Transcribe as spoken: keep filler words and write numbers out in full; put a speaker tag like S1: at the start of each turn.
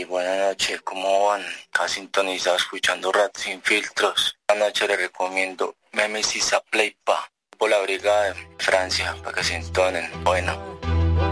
S1: buenas noches, ¿cómo van? Acá sintonizado escuchando Rap Sin Filtros. Esta noche les recomiendo Memes y Playpa por la Brigada de Francia, para que se entonen. Bueno.